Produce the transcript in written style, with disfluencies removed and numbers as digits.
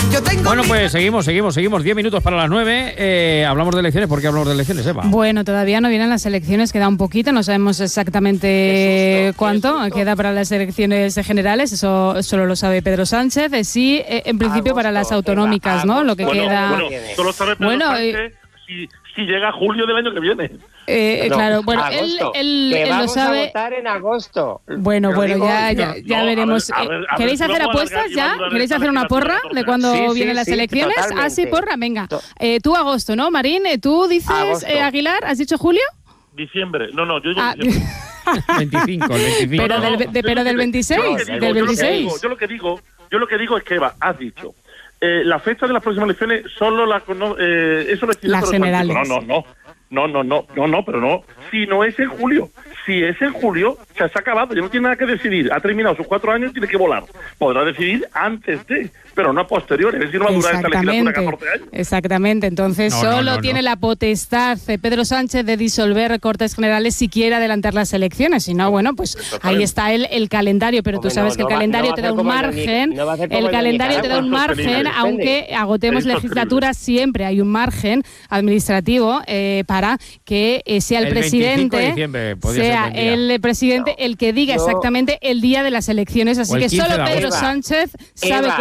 Bueno, pues seguimos. 10 minutos para las 9. Hablamos de elecciones. ¿Por qué hablamos de elecciones, Eva? Bueno, todavía no vienen las elecciones, queda un poquito, no sabemos exactamente cuánto queda para las elecciones generales, eso solo lo sabe Pedro Sánchez. Sí, en principio para las autonómicas, ¿no? Lo que queda... Bueno, solo sabe Pedro Sánchez si llega a julio del año que viene. Claro, bueno, él lo sabe. A votar en agosto. Bueno, ya veremos. ¿Queréis hacer apuestas ya? ¿Queréis hacer una porra de cuándo vienen las elecciones? Totalmente. Ah, sí, porra, venga. Tú agosto, ¿no, Marín? ¿Tú dices Aguilar? ¿Has dicho julio? Diciembre. No, yo digo diciembre. 25. Pero del 26. Del 26. Yo lo que digo es que, Eva, has dicho. La fecha de las próximas elecciones solo eso decide las generales. No, pero no. Si no es en julio. Si es en julio, se ha acabado. Ya no tiene nada que decidir. Ha terminado sus 4 años y tiene que volar. Podrá decidir antes de, pero no a posteriori. Es decir, no va a durar esta legislatura 14 años. Exactamente. Entonces, solo tiene la potestad Pedro Sánchez de disolver Cortes Generales si quiere adelantar las elecciones. Si no, bueno, pues ahí está el calendario. Pero tú sabes que el calendario te da un margen. El calendario te da un margen, aunque agotemos legislatura, siempre hay un margen administrativo para que sea el presidente, el que diga exactamente el día de las elecciones. Así que solo Pedro Sánchez sabe